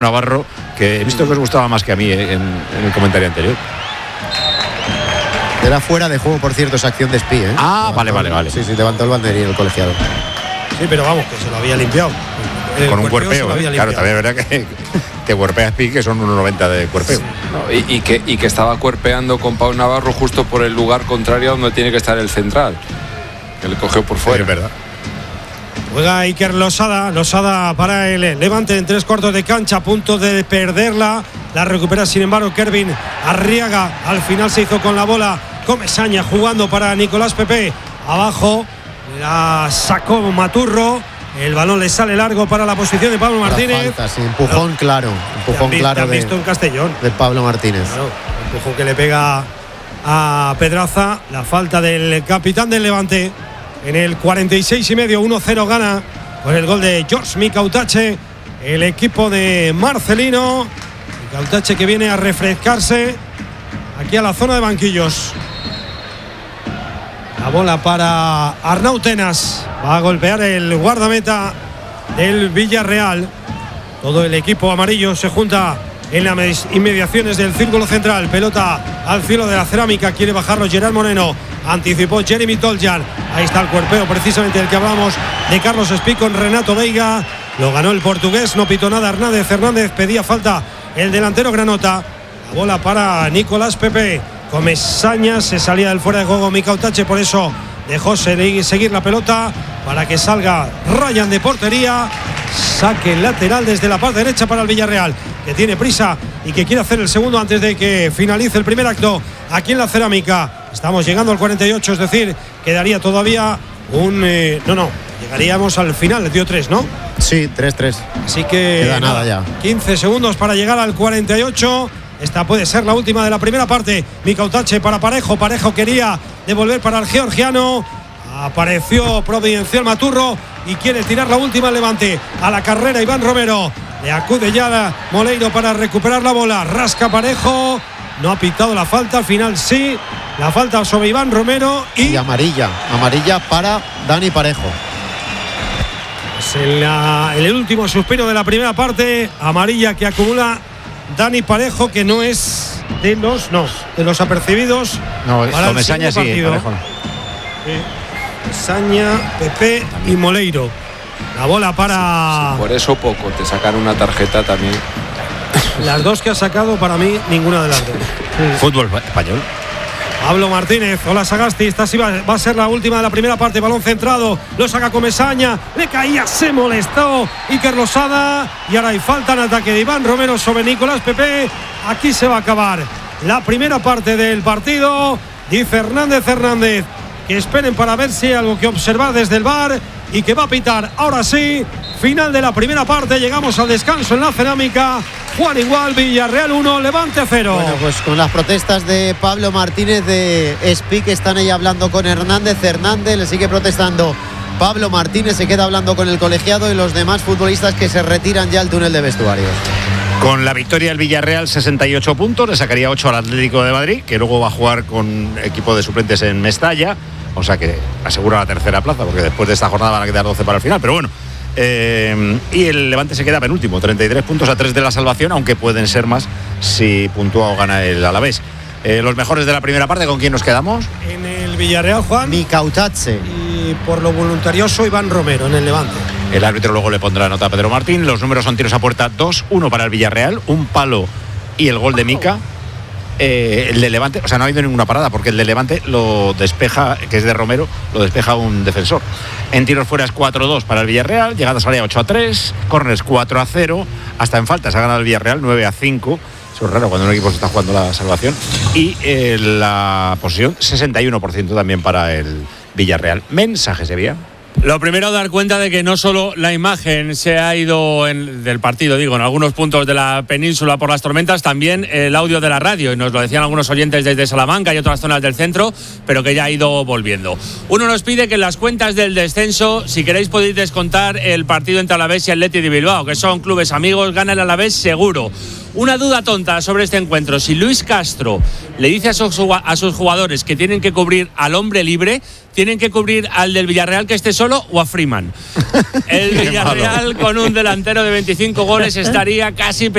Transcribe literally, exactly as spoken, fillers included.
Navarro, que he visto que os gustaba más que a mí en, en el comentario anterior. Era fuera de juego, por cierto, esa acción de Espí, ¿eh? Ah, levantó, vale, vale, vale. Sí, sí, levantó el banderín el colegiado. Sí, pero vamos, que se lo había limpiado. El Con un cuerpeo, ¿eh? Claro, también es verdad que, que cuerpea Espí, que son uno noventa de cuerpeo. Sí. No, y, y, que, y que estaba cuerpeando con Pau Navarro justo por el lugar contrario donde tiene que estar el central, que le cogió por fuera. Sí, es verdad. Juega Iker Losada, Losada para el Levante en tres cuartos de cancha, a punto de perderla. La recupera, sin embargo, Kervin Arriaga. Al final se hizo con la bola. Comesaña jugando para Nicolás Pepe. Abajo la sacó Maturro. El balón le sale largo para la posición de Pablo Martínez. Falta, sí, empujón claro. Empujón claro de, visto en Castellón. de Pablo Martínez. Claro, empujón que le pega a Pedraza. La falta del capitán del Levante. En el cuarenta y seis y medio, uno cero gana con el gol de George Mikautache, el equipo de Marcelino. Mikautache que viene a refrescarse aquí a la zona de banquillos. La bola para Arnau Tenas. Va a golpear el guardameta del Villarreal. Todo el equipo amarillo se junta en las inmediaciones del círculo central. Pelota al cielo de la cerámica. Quiere bajarlo Gerard Moreno. Anticipó Jeremy Toljan. Ahí está el cuerpeo precisamente del que hablamos, de Carlos Espí con Renato Veiga. Lo ganó el portugués. No pitó nada Hernández. Hernández pedía falta el delantero granota. La bola para Nicolás Pepe. Comesaña se salía del fuera de juego Mikautache, por eso dejó seguir la pelota para que salga Ryan de portería. Saque lateral desde la parte derecha para el Villarreal, que tiene prisa y que quiere hacer el segundo antes de que finalice el primer acto aquí en la cerámica. Estamos llegando al cuarenta y ocho, es decir, quedaría todavía un... Eh, no, no, llegaríamos al final, dio tres, ¿no? Sí, tres tres. Así que... Queda nada ya. quince segundos para llegar al cuarenta y ocho. Esta puede ser la última de la primera parte. Mikautache para Parejo. Parejo quería devolver para el georgiano. Apareció Providencial Maturro y quiere tirar la última al Levante. A la carrera Iván Romero. Le acude ya Moleiro para recuperar la bola. Rasca Parejo. No ha pitado la falta. Al final sí. La falta sobre Iván Romero. Y, y amarilla. Amarilla para Dani Parejo. Es en, la, en el último suspiro de la primera parte. Amarilla que acumula Dani Parejo, que no es de los no, de los apercibidos. No, Comesaña sí, Parejo. Comesaña, Pepe y Moleiro. La bola para... Sí, sí, por eso poco, te sacan una tarjeta también. Las dos que ha sacado, para mí, ninguna de las dos. Sí. Fútbol español. Pablo Martínez, hola Sagasti, esta sí va, va a ser la última de la primera parte, balón centrado, lo saca Comesaña, le caía, se molestó Iker Losada y ahora hay falta en ataque de Iván Romero sobre Nicolás Pepe. Aquí se va a acabar la primera parte del partido, dice Hernández Hernández que esperen para ver si hay algo que observar desde el V A R y que va a pitar ahora sí. Final de la primera parte, llegamos al descanso en la cerámica. Juan igual, Villarreal uno, Levante cero. Bueno, pues con las protestas de Pablo Martínez de Espí, que están ahí hablando con Hernández. Hernández le sigue protestando. Pablo Martínez se queda hablando con el colegiado y los demás futbolistas que se retiran ya al túnel de vestuarios. Con la victoria del Villarreal, sesenta y ocho puntos, le sacaría ocho al Atlético de Madrid, que luego va a jugar con equipo de suplentes en Mestalla. O sea que asegura la tercera plaza, porque después de esta jornada van a quedar doce para el final. Pero bueno, eh, y el Levante se queda penúltimo, treinta y tres puntos a tres de la salvación, aunque pueden ser más si puntúa o gana el Alavés. Eh, los mejores de la primera parte, ¿con quién nos quedamos? En el Villarreal, Juan. Mikautache. Y por lo voluntarioso, Iván Romero en el Levante. El árbitro luego le pondrá nota a Pedro Martín. Los números son tiros a puerta: dos uno para el Villarreal, un palo y el gol de Mika. Eh, el de Levante, o sea, no ha habido ninguna parada, porque el de Levante lo despeja, que es de Romero, lo despeja un defensor. En tiros fuera es cuatro dos para el Villarreal, llegadas área ocho a tres, córneres cuatro a cero, hasta en faltas ha ganado el Villarreal nueve a cinco. Eso es raro cuando un equipo se está jugando la salvación. Y eh, la posesión sesenta y uno por ciento también para el Villarreal. Mensaje, Sevilla. Lo primero, dar cuenta de que no solo la imagen se ha ido en, del partido, digo, en algunos puntos de la península por las tormentas, también el audio de la radio, y nos lo decían algunos oyentes desde Salamanca y otras zonas del centro, pero que ya ha ido volviendo. Uno nos pide que en las cuentas del descenso, si queréis podéis descontar el partido entre Alavés y Athletic de Bilbao, que son clubes amigos, gana el Alavés seguro. Una duda tonta sobre este encuentro. Si Luis Castro le dice a sus, a sus jugadores que tienen que cubrir al hombre libre, ¿tienen que cubrir al del Villarreal que esté solo o a Freeman? El Villarreal con un delantero de veinticinco goles estaría casi